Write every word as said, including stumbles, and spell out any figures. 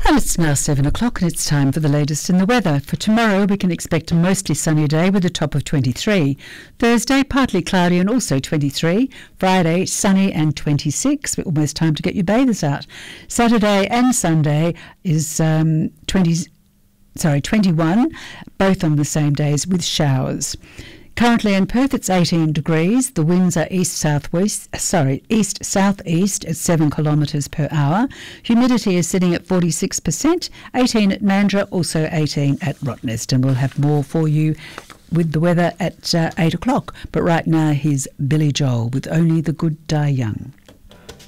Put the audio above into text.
And it's now seven o'clock and it's time for the latest in the weather. For tomorrow we can expect a mostly sunny day with a top of twenty-three. Thursday partly cloudy and also twenty-three. Friday sunny and twenty-six. Almost time to get your bathers out. Saturday and Sunday is um, twenty, sorry, twenty-one, both on the same days with showers. Currently in Perth it's eighteen degrees. The winds are east-southwest, sorry, east-southeast at seven kilometres per hour. Humidity is sitting at forty-six percent. eighteen at Mandurah, also eighteen at Rottnest. And we'll have more for you with the weather at uh, eight o'clock. But right now here's Billy Joel with Only the Good Die Young.